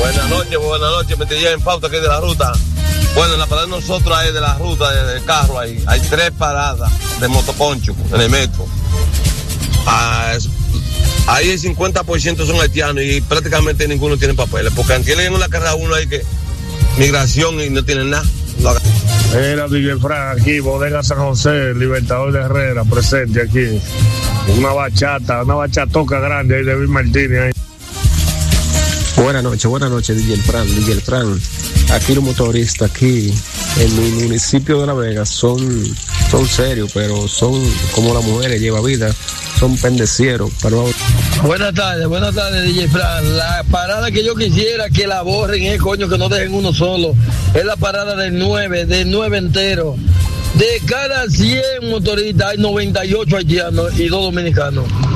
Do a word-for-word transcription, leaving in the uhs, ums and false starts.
Buenas noches, buenas noches, me te llevan en pauta aquí de la ruta. Bueno, en la parada de nosotros hay de la ruta del de carro, hay, hay tres paradas de motoconcho en el metro. Ah, es, ahí el cincuenta por ciento son haitianos y prácticamente ninguno tiene papeles, porque tienen en una carrera uno ahí que migración y no tienen nada. Era D J Fran aquí, Bodega San José, Libertador de Herrera, presente aquí. Una bachata, una bachatoca grande ahí de Luis Martínez ahí. Buenas noches, buenas noches, D J Fran, D J Fran. Aquí los motoristas, aquí en mi municipio de La Vega, son, son serios, pero son como las mujeres, lleva vida, son pendecieros. Pero... Buenas tardes, buenas tardes, D J Fran. La parada que yo quisiera que la borren es, coño, que no dejen uno solo. Es la parada del nueve, del nueve entero. De cada cien motoristas hay noventa y ocho haitianos y dos dominicanos.